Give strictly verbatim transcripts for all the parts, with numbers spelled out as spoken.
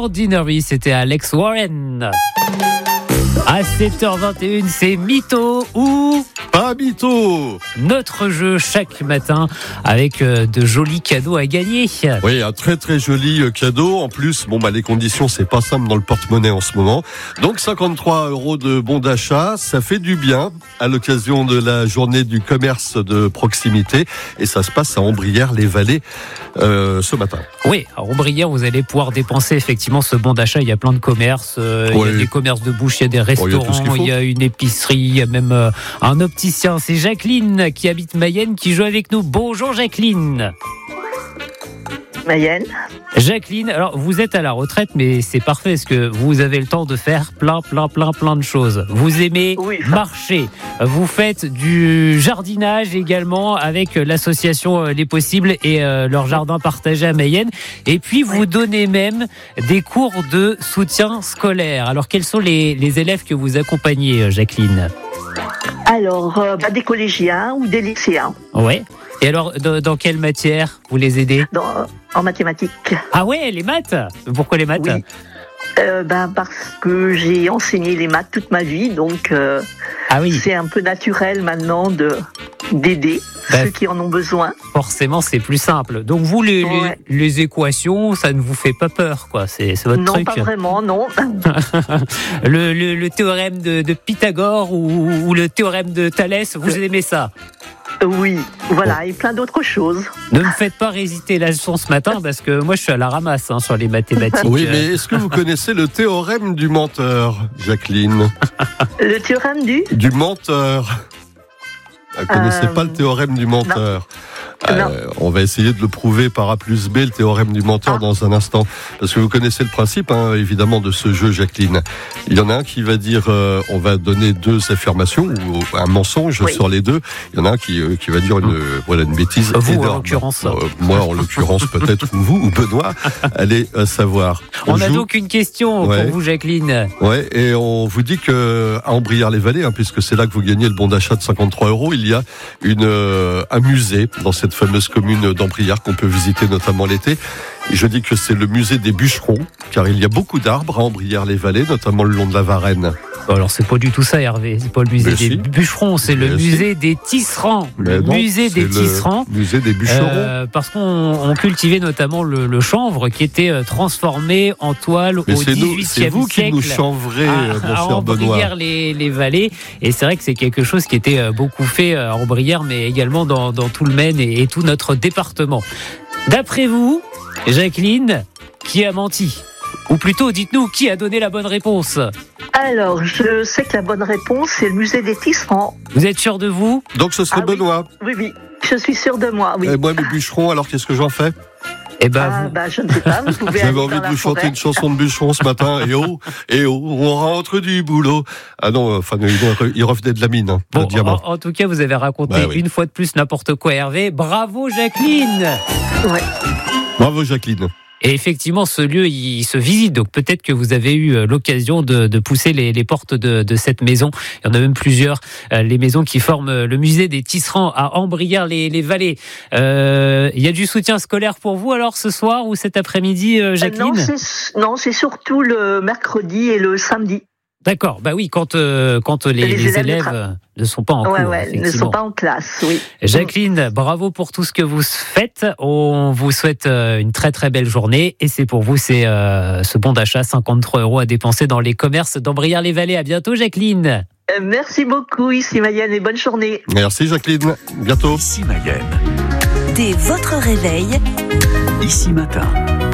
Ordinary, c'était Alex Warren. À sept heures vingt et une, c'est Mytho ou pas Mytho. Notre jeu chaque matin avec euh, de jolis cadeaux à gagner. Oui, un très très joli euh, cadeau. En plus, bon bah les conditions, c'est pas simple dans le porte-monnaie en ce moment. Donc cinquante-trois euros de bon d'achat, ça fait du bien à l'occasion de la journée du commerce de proximité. Et ça se passe à Ambrières-les-Vallées euh, ce matin. Oui, à Ambrières, vous allez pouvoir dépenser effectivement ce bon d'achat. Il y a plein de commerces. Euh, oui. Il y a des commerces de bouche, il y a des restaurants, oh, il, y il y a une épicerie, il y a même euh, un opticien. C'est Jacqueline qui habite Mayenne qui joue avec nous. Bonjour Jacqueline. Mayenne. Jacqueline, alors vous êtes à la retraite, mais c'est parfait parce que vous avez le temps de faire plein, plein, plein, plein de choses. Vous aimez oui, marcher, vous faites du jardinage également avec l'association Les Possibles et euh, leur jardin partagé à Mayenne. Et puis vous oui. donnez même des cours de soutien scolaire. Alors quels sont les, les élèves que vous accompagnez, Jacqueline ? Alors, euh, bah, des collégiens ou des lycéens. Ouais. Et alors, dans, dans quelle matière vous les aidez ? Dans, En mathématiques. Ah ouais, les maths ? Pourquoi les maths ? Oui. Euh, ben parce que j'ai enseigné les maths toute ma vie, donc euh, ah oui. c'est un peu naturel maintenant de, d'aider ben, ceux qui en ont besoin. Forcément, c'est plus simple. Donc vous, les, ouais. les, les équations, ça ne vous fait pas peur, quoi. C'est, c'est votre non, truc. Non, pas vraiment, non. le, le, le théorème de, de Pythagore ou, ou le théorème de Thalès, vous aimez ça ? Oui, voilà, bon. Et plein d'autres choses. Ne me faites pas résister la leçon ce matin parce que moi je suis à la ramasse hein, sur les mathématiques. Oui, mais est-ce que vous connaissez le théorème du menteur, Jacqueline ? Le théorème du ? Du menteur. Vous ne connaissez euh... pas le théorème du menteur ? Euh, on va essayer de le prouver par A plus B, le théorème du menteur, ah. dans un instant. Parce que vous connaissez le principe, hein, évidemment, de ce jeu, Jacqueline. Il y en a un qui va dire, euh, on va donner deux affirmations ou un mensonge oui. sur les deux. Il y en a un qui, euh, qui va dire une, euh, voilà, une bêtise vous, énorme. En l'occurrence. Euh, moi, en l'occurrence, peut-être, ou vous, ou Benoît, allez euh, savoir. On, on a joue... donc une question ouais. pour vous, Jacqueline. Ouais, et on vous dit que à Ambrières-les-Vallées, hein, puisque c'est là que vous gagnez le bon d'achat de cinquante-trois euros, il y a une, euh, un musée dans cette fameuse commune d'Ambrières qu'on peut visiter notamment l'été. Et je dis que c'est le musée des bûcherons, car il y a beaucoup d'arbres à Ambrières-les-Vallées, notamment le long de la Varenne. Alors c'est pas du tout ça, Hervé. C'est pas le musée Mais des si. bûcherons, c'est Mais le si. musée des tisserands. Mais le non, musée des tisserands. Musée des bûcherons. Euh, parce qu'on on cultivait notamment le, le chanvre qui était transformé en toile Mais au dix-huitième siècle. C'est vous qui nous chanvrez, à, mon cher Benoît. À Ambrières-les-Vallées. Et c'est vrai que c'est quelque chose qui était beaucoup fait à Ambrières, mais également dans, dans tout le Maine et, et tout notre département. D'après vous, Jacqueline, qui a menti ? Ou plutôt, dites-nous, qui a donné la bonne réponse ? Alors, je sais que la bonne réponse, c'est le musée des tisserands. Vous êtes sûr de vous ? Donc ce serait ah, Benoît. Oui, oui, oui, je suis sûr de moi, oui. Et moi, mes bûcherons, alors qu'est-ce que j'en fais ? Eh ben, ah, vous... bah, je ne sais pas, vous pouvez J'avais envie de vous chanter une chanson de bûcheron ce matin. Et oh, et oh, on rentre du boulot. Ah non, enfin, il revenait de la mine, hein, bon, le diamant. En, en tout cas, vous avez raconté bah, oui. une fois de plus n'importe quoi, Hervé. Bravo, Jacqueline. Ouais. Bravo, Jacqueline. Et effectivement, ce lieu, il se visite. Donc peut-être que vous avez eu l'occasion de, de pousser les, les portes de, de cette maison. Il y en a même plusieurs. Les maisons qui forment le musée des tisserands à Ambrières-les-Vallées. Euh, il y a du soutien scolaire pour vous alors ce soir ou cet après-midi, Jacqueline ? Non, c'est, non, c'est surtout le mercredi et le samedi. D'accord, bah oui, quand, euh, quand les, les, les élèves, élèves tra... ne sont pas en ouais, cours. Ouais, ne sont pas en classe, oui. Jacqueline, bravo pour tout ce que vous faites. On vous souhaite une très très belle journée. Et c'est pour vous, c'est euh, ce bon d'achat, cinquante-trois euros à dépenser dans les commerces d'Ambrières-les-Vallées. À bientôt, Jacqueline. Euh, merci beaucoup, ici Mayenne, et bonne journée. Merci, Jacqueline. Bientôt. Ici Mayenne. Dès votre réveil, Ici Matin.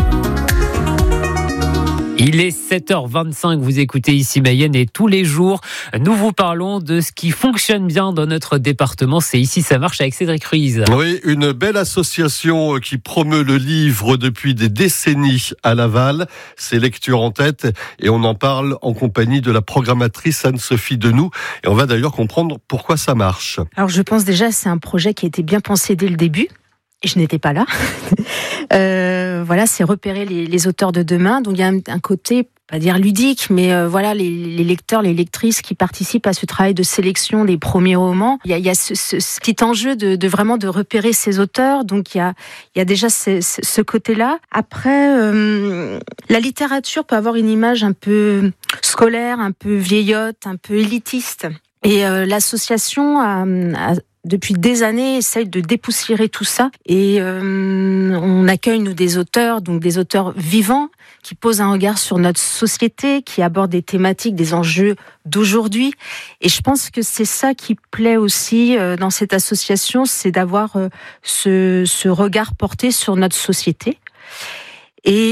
Il est sept heures vingt-cinq, vous écoutez Ici Mayenne et tous les jours, nous vous parlons de ce qui fonctionne bien dans notre département. C'est Ici ça marche avec Cédric Ruiz. Oui, une belle association qui promeut le livre depuis des décennies à Laval. C'est Lecture en tête et on en parle en compagnie de la programmatrice Anne-Sophie Denoux. Et on va d'ailleurs comprendre pourquoi ça marche. Alors je pense déjà que c'est un projet qui a été bien pensé dès le début. Je n'étais pas là. euh, voilà, c'est repérer les, les auteurs de demain. Donc il y a un, un côté pas dire ludique, mais euh, voilà, les, les lecteurs, les lectrices qui participent à ce travail de sélection des premiers romans. Il y a, il y a ce, ce, ce petit enjeu de, de vraiment de repérer ces auteurs. Donc il y a, il y a déjà ce, ce, ce côté-là. Après, euh, la littérature peut avoir une image un peu scolaire, un peu vieillotte, un peu élitiste. Et euh, l'association a, a depuis des années, essaye de dépoussiérer tout ça. Et euh, on accueille, nous, des auteurs, donc des auteurs vivants, qui posent un regard sur notre société, qui abordent des thématiques, des enjeux d'aujourd'hui. Et je pense que c'est ça qui plaît aussi euh, dans cette association, c'est d'avoir euh, ce, ce regard porté sur notre société. Et,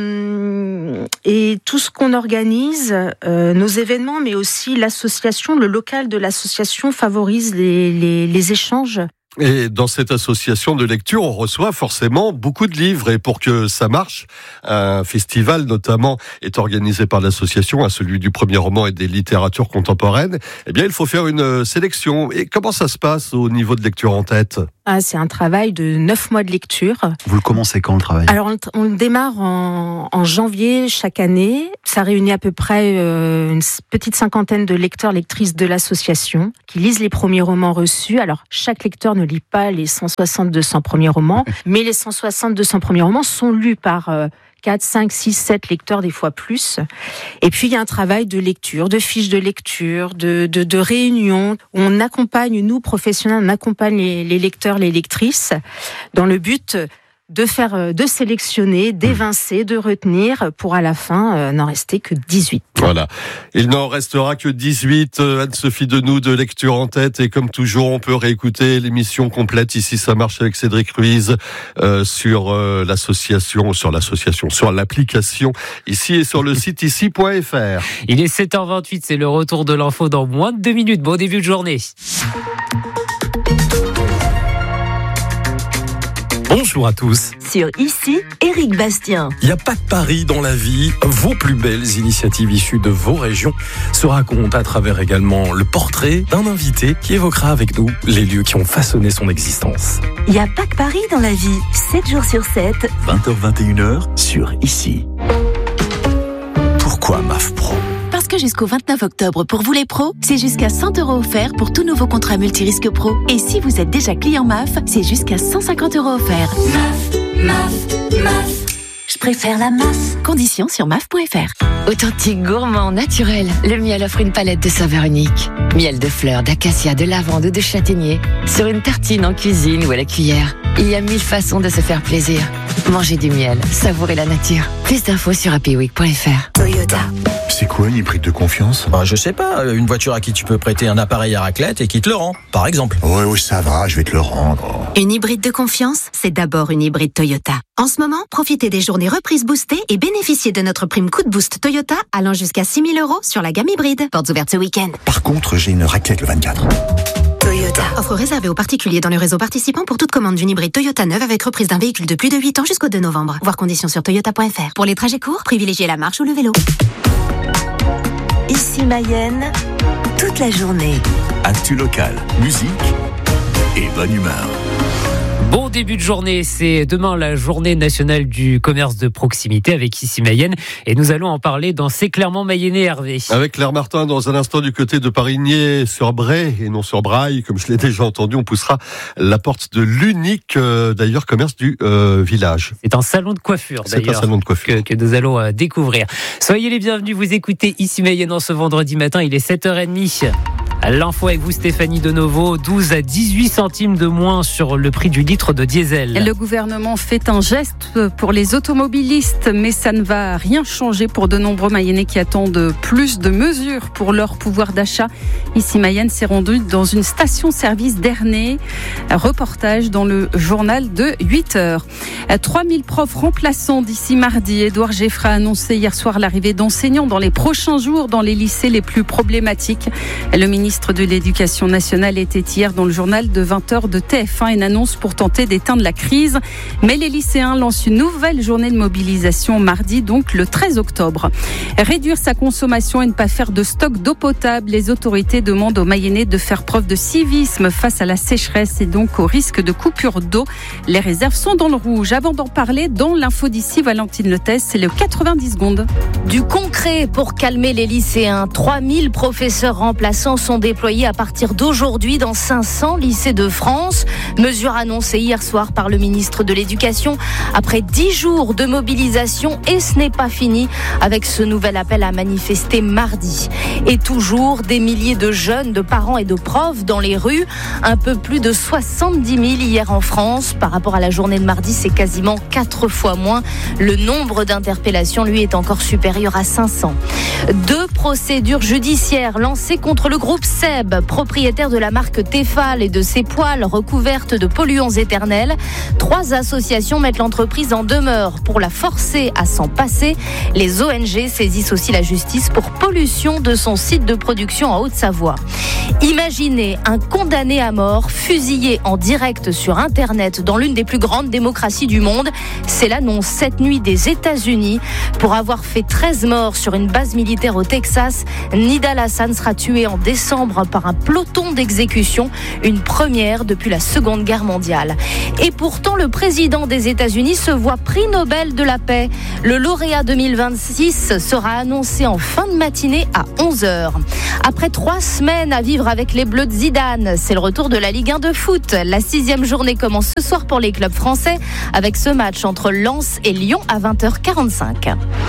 euh, et tout ce qu'on organise, euh, nos événements, mais aussi l'association, le local de l'association favorise les, les, les échanges. Et dans cette association de lecture, on reçoit forcément beaucoup de livres. Et pour que ça marche, un festival notamment est organisé par l'association, à celui du premier roman et des littératures contemporaines. Eh bien, il faut faire une sélection. Et comment ça se passe au niveau de Lecture en tête ? Ah, c'est un travail de neuf mois de lecture. Vous le commencez quand, le travail ? Alors, on, on le démarre en, en janvier chaque année. Ça réunit à peu près euh, une petite cinquantaine de lecteurs, lectrices de l'association qui lisent les premiers romans reçus. Alors, chaque lecteur ne lit pas les cent soixante, deux cents premiers romans, mais les cent soixante, deux cents premiers romans sont lus par euh, quatre, cinq, six, sept lecteurs, des fois plus. Et puis, il y a un travail de lecture, de fiches de lecture, de, de, de réunions. On accompagne, nous, professionnels, on accompagne les, les lecteurs, les lectrices, dans le but de faire, de sélectionner, d'évincer, de retenir, pour à la fin euh, n'en rester que dix-huit. Voilà. Il n'en restera que dix-huit. Anne-Sophie Denou de Lecture en tête. Et comme toujours, on peut réécouter l'émission complète Ici ça marche avec Cédric Ruiz euh, sur euh, l'association, sur l'association, sur l'application ici et sur le site ici point f r. Il est sept heures vingt-huit, c'est le retour de l'info dans moins de deux minutes. Bon début de journée. Bonjour à tous. Sur Ici, Éric Bastien. Il n'y a pas de pari dans la vie. Vos plus belles initiatives issues de vos régions se racontent à travers également le portrait d'un invité qui évoquera avec nous les lieux qui ont façonné son existence. Il n'y a pas que Paris dans la vie. sept jours sur sept. vingt heures vingt et une heures sur Ici. Pourquoi M A F Pro ? Parce que jusqu'au vingt-neuf octobre, pour vous les pros, c'est jusqu'à cent euros offerts pour tout nouveau contrat multirisque pro. Et si vous êtes déjà client M A F, c'est jusqu'à cent cinquante euros offerts. M A F, M A F, M A F. Je préfère la M A F. Conditions sur M A F point F R. Authentique, gourmand, naturel, le miel offre une palette de saveurs uniques. Miel de fleurs, d'acacia, de lavande ou de châtaignier. Sur une tartine, en cuisine ou à la cuillère. Il y a mille façons de se faire plaisir. Mangez du miel, savourez la nature. Plus d'infos sur happy week point F R. Toyota. C'est quoi une hybride de confiance ? Bah, je sais pas, une voiture à qui tu peux prêter un appareil à raclette et qui te le rend, par exemple. Ouais, oui, ça va, je vais te le rendre. Une hybride de confiance, c'est d'abord une hybride Toyota. En ce moment, profitez des journées reprises boostées et bénéficiez de notre prime coup de boost Toyota allant jusqu'à six mille euros sur la gamme hybride. Portes ouvertes ce week-end. Par contre, j'ai une raclette le vingt-quatre. Toyota. Offre réservée aux particuliers dans le réseau participant pour toute commande d'une hybride Toyota neuve avec reprise d'un véhicule de plus de huit ans jusqu'au deux novembre. Voir conditions sur toyota point F R. Pour les trajets courts, privilégiez la marche ou le vélo. Ici Mayenne, toute la journée. Actu locale, musique et bonne humeur. Bon début de journée, c'est demain la journée nationale du commerce de proximité avec Ici Mayenne et nous allons en parler dans C'est clairement Mayennais, Hervé. Avec Claire Martin dans un instant du côté de Parigné sur Bray et non sur Braille, comme je l'ai déjà entendu, on poussera la porte de l'unique euh, d'ailleurs commerce du euh, village. C'est un salon de coiffure d'ailleurs. C'est un salon de coiffure que, que nous allons euh, découvrir. Soyez les bienvenus, vous écoutez Ici Mayenne en ce vendredi matin, il est sept heures trente. L'info avec vous Stéphanie Denovo, douze à dix-huit centimes de moins sur le prix du litre de diesel. Le gouvernement fait un geste pour les automobilistes, mais ça ne va rien changer pour de nombreux Mayennais qui attendent plus de mesures pour leur pouvoir d'achat. Ici Mayenne s'est rendu dans une station-service d'Ernée. Reportage dans le journal de huit heures. trois mille profs remplaçants d'ici mardi. Édouard Geffra a annoncé hier soir l'arrivée d'enseignants dans les prochains jours dans les lycées les plus problématiques. Le ministre ministre de l'Éducation nationale était hier dans le journal de vingt heures de T F un, une annonce pour tenter d'éteindre la crise. Mais les lycéens lancent une nouvelle journée de mobilisation mardi, donc le treize octobre. Réduire sa consommation et ne pas faire de stock d'eau potable. Les autorités demandent aux Mayennais de faire preuve de civisme face à la sécheresse et donc au risque de coupure d'eau. Les réserves sont dans le rouge. Avant d'en parler, dans l'info d'ici, Valentine Lethès, c'est le quatre-vingt-dix secondes. Du concret pour calmer les lycéens. trois mille professeurs remplaçants sont déployés à partir d'aujourd'hui dans cinq cents lycées de France. Mesure annoncée hier soir par le ministre de l'Éducation après dix jours de mobilisation, et ce n'est pas fini avec ce nouvel appel à manifester mardi. Et toujours des milliers de jeunes, de parents et de profs dans les rues. Un peu plus de soixante-dix mille hier en France. Par rapport à la journée de mardi, c'est quasiment quatre fois moins. Le nombre d'interpellations, lui, est encore supérieur à cinq cents. Deux procédures judiciaires lancées contre le groupe Seb, propriétaire de la marque Tefal et de ses poêles recouvertes de polluants éternels. Trois associations mettent l'entreprise en demeure pour la forcer à s'en passer. Les O N G saisissent aussi la justice pour pollution de son site de production en Haute-Savoie. Imaginez un condamné à mort fusillé en direct sur Internet dans l'une des plus grandes démocraties du monde. C'est l'annonce cette nuit des États-Unis. Pour avoir fait treize morts sur une base militaire au Texas, Nidal Hassan sera tué en décembre par un peloton d'exécution, une première depuis la Seconde Guerre mondiale. Et pourtant, le président des États-Unis se voit prix Nobel de la paix. Le lauréat deux mille vingt-six sera annoncé en fin de matinée à onze heures. Après trois semaines à vivre avec les Bleus de Zidane, c'est le retour de la Ligue un de foot. La sixième journée commence ce soir pour les clubs français avec ce match entre Lens et Lyon à vingt heures quarante-cinq.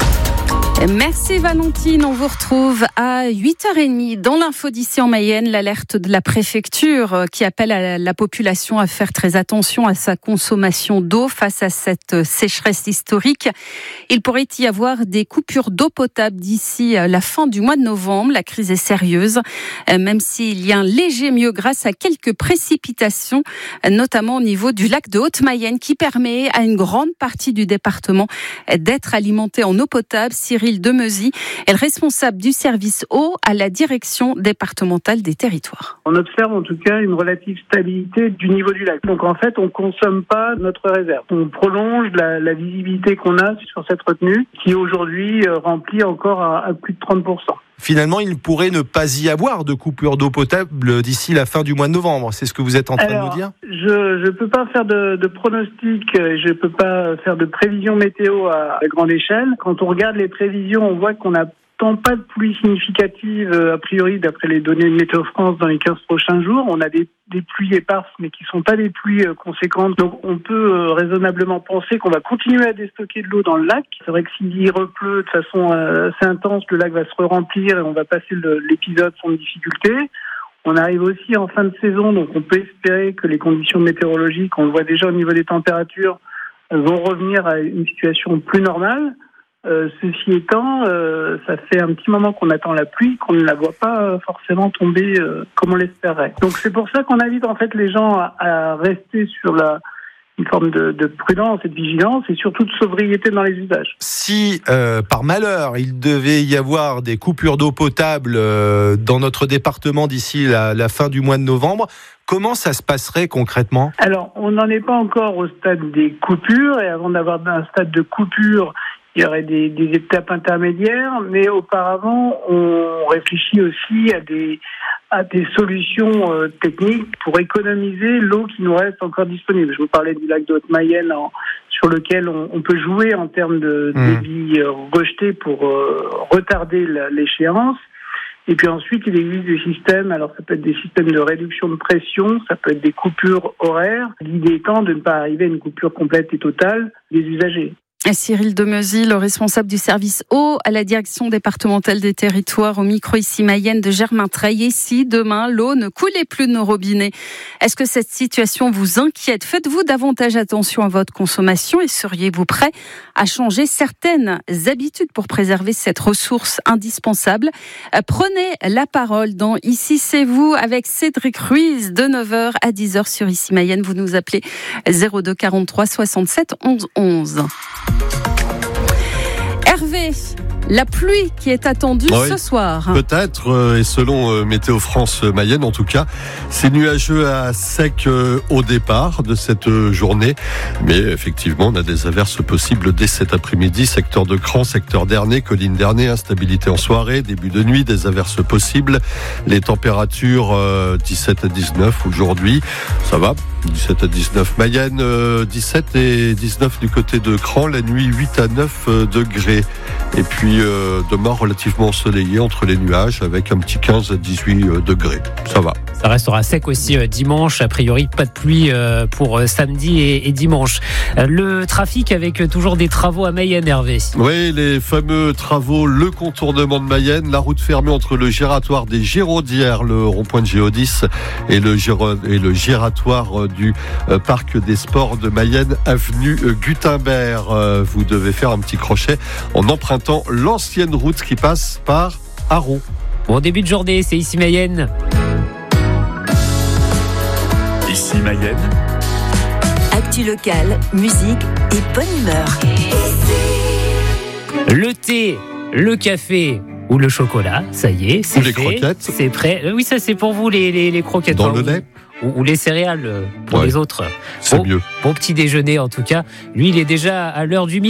Merci Valentine, on vous retrouve à huit heures trente dans l'info d'ici en Mayenne, l'alerte de la préfecture qui appelle à la population à faire très attention à sa consommation d'eau face à cette sécheresse historique. Il pourrait y avoir des coupures d'eau potable d'ici la fin du mois de novembre. La crise est sérieuse, même s'il y a un léger mieux grâce à quelques précipitations, notamment au niveau du lac de Haute-Mayenne qui permet à une grande partie du département d'être alimenté en eau potable. Cyril Demeuzy est le responsable du service eau à la direction départementale des territoires. On observe en tout cas une relative stabilité du niveau du lac. Donc en fait, on ne consomme pas notre réserve. On prolonge la, la visibilité qu'on a sur cette retenue qui aujourd'hui remplit encore à, à plus de trente pour cent. Finalement, il pourrait ne pas y avoir de coupure d'eau potable d'ici la fin du mois de novembre. C'est ce que vous êtes en train Alors, de nous dire ? Je ne peux pas faire de, de pronostic, je ne peux pas faire de prévision météo à, à grande échelle. Quand on regarde les prévisions, on voit qu'on n'a pas de pluie significative, a priori, d'après les données de Météo France dans les quinze prochains jours. On a des, des pluies éparses, mais qui ne sont pas des pluies conséquentes. Donc, on peut euh, raisonnablement penser qu'on va continuer à déstocker de l'eau dans le lac. C'est vrai que s'il repleut de façon euh, assez intense, le lac va se re-remplir et on va passer le, l'épisode sans difficulté. On arrive aussi en fin de saison, donc on peut espérer que les conditions météorologiques, on le voit déjà au niveau des températures, vont revenir à une situation plus normale. Euh, ceci étant, euh, ça fait un petit moment qu'on attend la pluie, qu'on ne la voit pas euh, forcément tomber euh, comme on l'espérait. Donc c'est pour ça qu'on invite en fait les gens à, à rester sur la une forme de, de prudence et de vigilance et surtout de sobriété dans les usages. Si euh, par malheur il devait y avoir des coupures d'eau potable euh, dans notre département d'ici la, la fin du mois de novembre, comment ça se passerait concrètement ? Alors on n'en est pas encore au stade des coupures et avant d'avoir un stade de coupure, il y aurait des, des étapes intermédiaires, mais auparavant, on réfléchit aussi à des, à des solutions euh, techniques pour économiser l'eau qui nous reste encore disponible. Je vous parlais du lac de Haute-Mayenne en, sur lequel on, on peut jouer en termes de mmh. débit euh, rejeté pour euh, retarder la, l'échéance. Et puis ensuite, il existe des systèmes, alors ça peut être des systèmes de réduction de pression, ça peut être des coupures horaires, l'idée étant de ne pas arriver à une coupure complète et totale des usagers. Cyril Demeuzy, le responsable du service eau à la direction départementale des territoires, au micro ici Mayenne de Germain Treille. Et si demain l'eau ne coulait plus de nos robinets, est-ce que cette situation vous inquiète ? Faites-vous davantage attention à votre consommation et seriez-vous prêt à changer certaines habitudes pour préserver cette ressource indispensable ? Prenez la parole dans Ici c'est vous avec Cédric Ruiz de neuf heures à dix heures sur Ici Mayenne. Vous nous appelez zéro deux quarante-trois soixante-sept onze onze. Hervé, La pluie qui est attendue oui, ce soir. Peut-être, et selon Météo France Mayenne en tout cas, c'est nuageux à sec au départ de cette journée. Mais effectivement, on a des averses possibles dès cet après-midi. Secteur de Cran, secteur d'Ernée, colline d'Ernée, instabilité en soirée, début de nuit, des averses possibles. Les températures euh, dix-sept à dix-neuf aujourd'hui, ça va. dix-sept à dix-neuf Mayenne, euh, dix-sept et dix-neuf du côté de Cran, la nuit huit à neuf degrés. Et puis euh, demain relativement ensoleillé entre les nuages avec un petit quinze à dix-huit degrés. Ça va. Ça restera sec aussi euh, dimanche. A priori, pas de pluie euh, pour euh, samedi et, et dimanche. Euh, le trafic avec euh, toujours des travaux à Mayenne, Hervé. Oui, les fameux travaux, le contournement de Mayenne, la route fermée entre le giratoire des Giraudières, le rond-point de Géo dix et le, giro- et le giratoire du euh, parc des sports de Mayenne, avenue euh, Gutenberg. Euh, vous devez faire un petit crochet en empruntant l'ancienne route qui passe par Arron. Bon début de journée, c'est ici Mayenne. Ici Mayenne. Actu locale, musique et bonne humeur. Le thé, le café ou le chocolat, ça y est, c'est ou les fait, croquettes. C'est prêt. Oui, ça c'est pour vous les, les, les croquettes. Dans enfin, le lait ou, ou les céréales pour ouais, les autres. C'est bon, mieux. Bon petit déjeuner en tout cas. Lui, il est déjà à l'heure du midi.